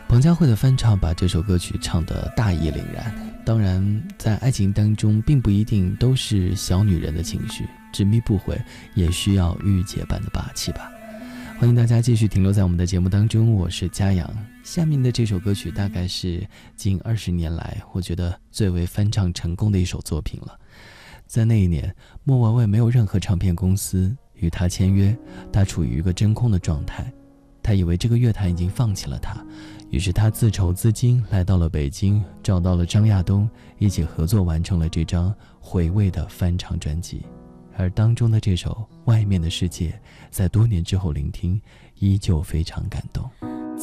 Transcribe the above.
彭佳慧的翻唱把这首歌曲唱得大义凛然。当然，在爱情当中并不一定都是小女人的情绪，执迷不悔也需要御姐般的霸气吧。欢迎大家继续停留在我们的节目当中，我是嘉阳。下面的这首歌曲大概是近20年来我觉得最为翻唱成功的一首作品了。在那一年，莫文蔚没有任何唱片公司与他签约，他处于一个真空的状态。他以为这个乐坛已经放弃了他，于是他自筹资金来到了北京，找到了张亚东，一起合作完成了这张回味的翻唱专辑。而当中的这首《外面的世界》，在多年之后聆听，依旧非常感动。